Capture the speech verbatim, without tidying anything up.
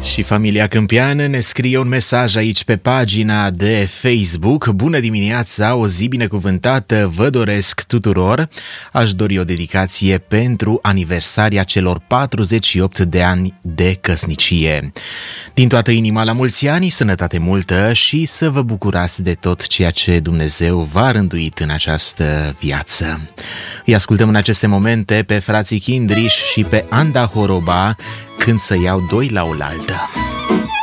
Și familia Câmpian ne scrie un mesaj aici pe pagina de Facebook. Bună dimineața, o zi binecuvântată vă doresc tuturor. Aș dori o dedicație pentru aniversaria celor patruzeci și opt de ani de căsnicie. Din toată inima la mulți ani, sănătate multă și să vă bucurați de tot ceea ce Dumnezeu v-a rânduit în această viață. Îi ascultăm în aceste momente pe frații Chindriș și pe Anda Horoba, Când să iau doi la oaltă.